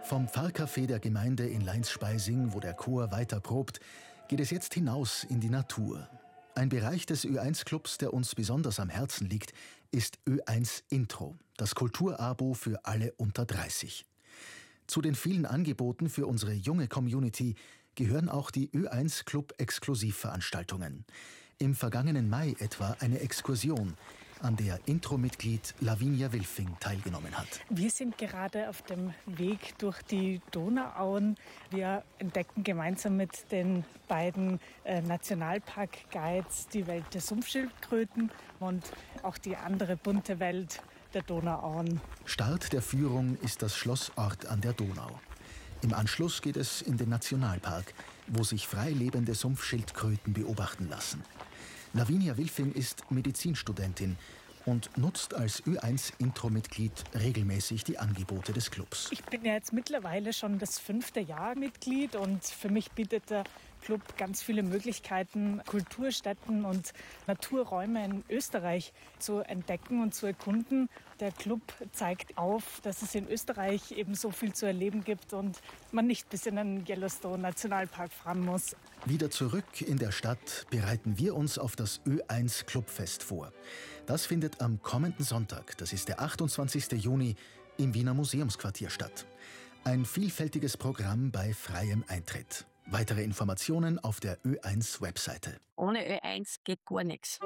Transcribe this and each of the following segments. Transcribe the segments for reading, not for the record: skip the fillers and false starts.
Vom Pfarrcafé der Gemeinde in Lainspeising, wo der Chor weiter probt, geht es jetzt hinaus in die Natur. Ein Bereich des Ö1-Clubs, der uns besonders am Herzen liegt, ist Ö1 Intro, das Kulturabo für alle unter 30. Zu den vielen Angeboten für unsere junge Community gehören auch die Ö1 Club Exklusivveranstaltungen. Im vergangenen Mai etwa eine Exkursion, an der Intro-Mitglied Lavinia Wilfing teilgenommen hat. Wir sind gerade auf dem Weg durch die Donauauen. Wir entdecken gemeinsam mit den beiden Nationalpark-Guides die Welt der Sumpfschildkröten und auch die andere bunte Welt der Donauauen. Start der Führung ist das Schloss Orth an der Donau. Im Anschluss geht es in den Nationalpark, wo sich frei lebende Sumpfschildkröten beobachten lassen. Lavinia Wilfing ist Medizinstudentin und nutzt als Ö1-Intro-Mitglied regelmäßig die Angebote des Clubs. Ich bin ja jetzt mittlerweile schon das 5. Jahr Mitglied und für mich bietet der Club ganz viele Möglichkeiten, Kulturstätten und Naturräume in Österreich zu entdecken und zu erkunden. Der Club zeigt auf, dass es in Österreich eben so viel zu erleben gibt und man nicht bis in den Yellowstone Nationalpark fahren muss. Wieder zurück in der Stadt bereiten wir uns auf das Ö1 Clubfest vor. Das findet am kommenden Sonntag, das ist der 28. Juni, im Wiener Museumsquartier statt. Ein vielfältiges Programm bei freiem Eintritt. Weitere Informationen auf der Ö1-Webseite. Ohne Ö1 geht gar nichts.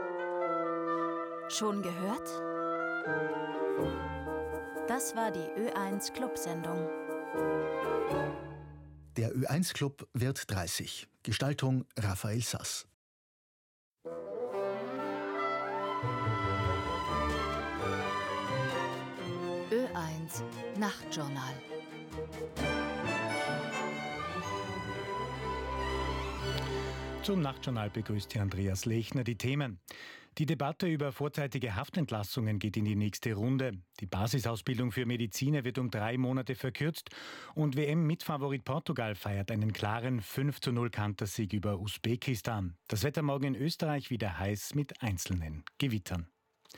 Schon gehört? Das war die Ö1 Club-Sendung. Der Ö1 Club wird 30. Gestaltung Raphael Sass. Ö1 Nachtjournal. Zum Nachtjournal begrüßt hier Andreas Lechner. Die Themen. Die Debatte über vorzeitige Haftentlassungen geht in die nächste Runde. Die Basisausbildung für Mediziner wird um 3 Monate verkürzt. Und WM-Mitfavorit Portugal feiert einen klaren 5:0 Kantersieg über Usbekistan. Das Wetter morgen in Österreich wieder heiß mit einzelnen Gewittern.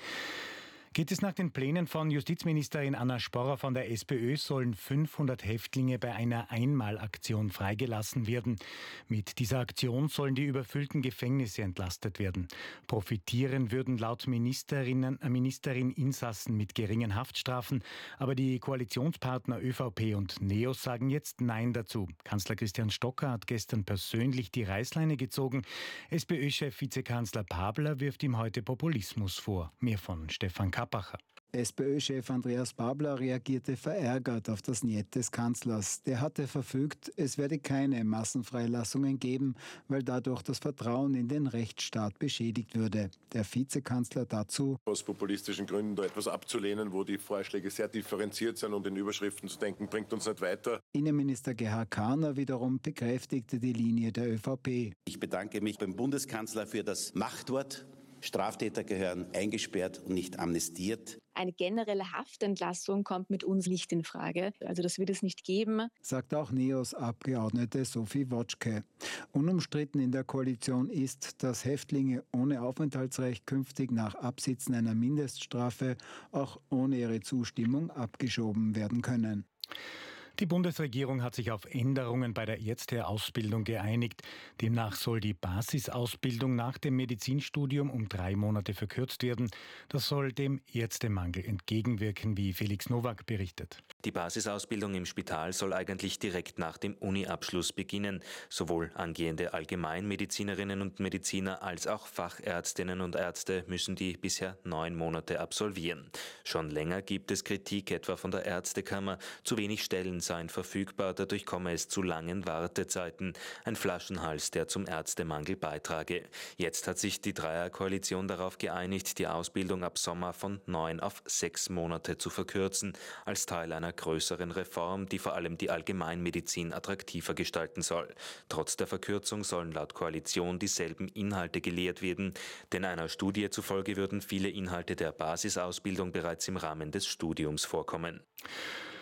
Geht es nach den Plänen von Justizministerin Anna Sporrer von der SPÖ, sollen 500 Häftlinge bei einer Einmalaktion freigelassen werden. Mit dieser Aktion sollen die überfüllten Gefängnisse entlastet werden. Profitieren würden laut Ministerin Insassen mit geringen Haftstrafen. Aber die Koalitionspartner ÖVP und NEOS sagen jetzt Nein dazu. Kanzler Christian Stocker hat gestern persönlich die Reißleine gezogen. SPÖ-Chef Vizekanzler Babler wirft ihm heute Populismus vor. Mehr von Stefan Kappacher. SPÖ-Chef Andreas Babler reagierte verärgert auf das Niet des Kanzlers. Der hatte verfügt, es werde keine Massenfreilassungen geben, weil dadurch das Vertrauen in den Rechtsstaat beschädigt würde. Der Vizekanzler dazu: Aus populistischen Gründen da etwas abzulehnen, wo die Vorschläge sehr differenziert sind und in Überschriften zu denken, bringt uns nicht weiter. Innenminister Gerhard Kahner wiederum bekräftigte die Linie der ÖVP. Ich bedanke mich beim Bundeskanzler für das Machtwort. Straftäter gehören eingesperrt und nicht amnestiert. Eine generelle Haftentlassung kommt mit uns nicht in Frage. Also das wird es nicht geben, sagt auch NEOS-Abgeordnete Sophie Wotschke. Unumstritten in der Koalition ist, dass Häftlinge ohne Aufenthaltsrecht künftig nach Absitzen einer Mindeststrafe auch ohne ihre Zustimmung abgeschoben werden können. Die Bundesregierung hat sich auf Änderungen bei der Ärzteausbildung geeinigt. Demnach soll die Basisausbildung nach dem Medizinstudium um 3 Monate verkürzt werden. Das soll dem Ärztemangel entgegenwirken, wie Felix Nowak berichtet. Die Basisausbildung im Spital soll eigentlich direkt nach dem Uni-Abschluss beginnen. Sowohl angehende Allgemeinmedizinerinnen und Mediziner als auch Fachärztinnen und Ärzte müssen die bisher 9 Monate absolvieren. Schon länger gibt es Kritik, etwa von der Ärztekammer. Zu wenig Stellen seien verfügbar, dadurch komme es zu langen Wartezeiten. Ein Flaschenhals, der zum Ärztemangel beitrage. Jetzt hat sich die Dreierkoalition darauf geeinigt, die Ausbildung ab Sommer von 9 auf 6 Monate zu verkürzen, als Teil einer größeren Reform, die vor allem die Allgemeinmedizin attraktiver gestalten soll. Trotz der Verkürzung sollen laut Koalition dieselben Inhalte gelehrt werden, denn einer Studie zufolge würden viele Inhalte der Basisausbildung bereits im Rahmen des Studiums vorkommen.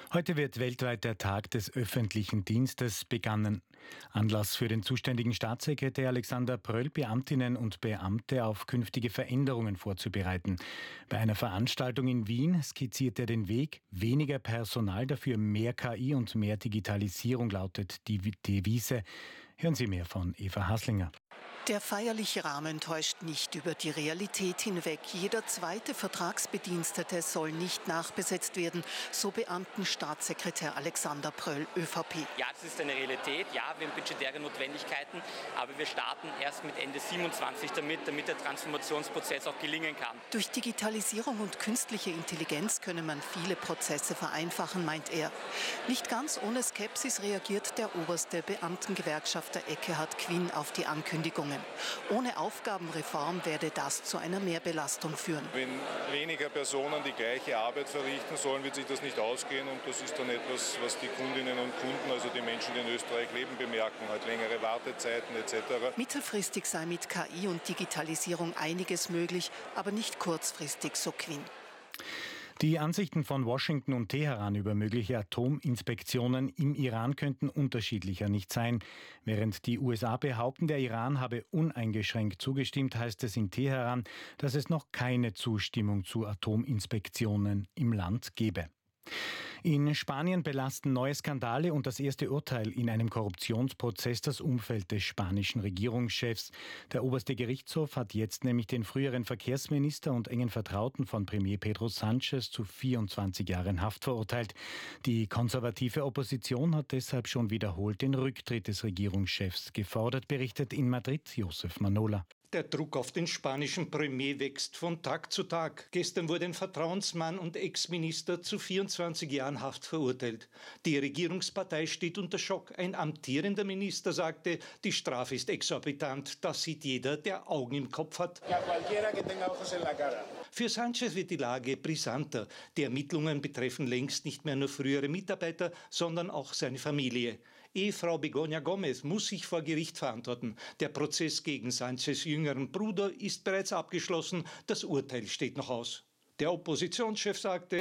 Heute wird weltweit der Tag des öffentlichen Dienstes begangen. Anlass für den zuständigen Staatssekretär Alexander Pröll, Beamtinnen und Beamte auf künftige Veränderungen vorzubereiten. Bei einer Veranstaltung in Wien skizziert er den Weg: weniger Personal, dafür mehr KI und mehr Digitalisierung, lautet die Devise. Hören Sie mehr von Eva Haslinger. Der feierliche Rahmen täuscht nicht über die Realität hinweg. Jeder zweite Vertragsbedienstete soll nicht nachbesetzt werden, so Beamtenstaatssekretär Alexander Pröll, ÖVP. Ja, das ist eine Realität. Ja, wir haben budgetäre Notwendigkeiten, aber wir starten erst mit Ende 27 damit der Transformationsprozess auch gelingen kann. Durch Digitalisierung und künstliche Intelligenz könne man viele Prozesse vereinfachen, meint er. Nicht ganz ohne Skepsis reagiert der oberste Beamtengewerkschafter Ekkehard Quinn auf die Ankündigungen. Ohne Aufgabenreform werde das zu einer Mehrbelastung führen. Wenn weniger Personen die gleiche Arbeit verrichten sollen, wird sich das nicht ausgehen. Und das ist dann etwas, was die Kundinnen und Kunden, also die Menschen, die in Österreich leben, bemerken. Halt längere Wartezeiten etc. Mittelfristig sei mit KI und Digitalisierung einiges möglich, aber nicht kurzfristig, so Quinn. Die Ansichten von Washington und Teheran über mögliche Atominspektionen im Iran könnten unterschiedlicher nicht sein. Während die USA behaupten, der Iran habe uneingeschränkt zugestimmt, heißt es in Teheran, dass es noch keine Zustimmung zu Atominspektionen im Land gebe. In Spanien belasten neue Skandale und das erste Urteil in einem Korruptionsprozess das Umfeld des spanischen Regierungschefs. Der oberste Gerichtshof hat jetzt nämlich den früheren Verkehrsminister und engen Vertrauten von Premier Pedro Sánchez zu 24 Jahren Haft verurteilt. Die konservative Opposition hat deshalb schon wiederholt den Rücktritt des Regierungschefs gefordert, berichtet in Madrid Josef Manola. Der Druck auf den spanischen Premier wächst von Tag zu Tag. Gestern wurde ein Vertrauensmann und Ex-Minister zu 24 Jahren Haft verurteilt. Die Regierungspartei steht unter Schock. Ein amtierender Minister sagte, die Strafe ist exorbitant. Das sieht jeder, der Augen im Kopf hat. Für Sánchez wird die Lage brisanter. Die Ermittlungen betreffen längst nicht mehr nur frühere Mitarbeiter, sondern auch seine Familie. Ehefrau Begoña Gómez muss sich vor Gericht verantworten. Der Prozess gegen Sánchez' jüngeren Bruder ist bereits abgeschlossen. Das Urteil steht noch aus. Der Oppositionschef sagte,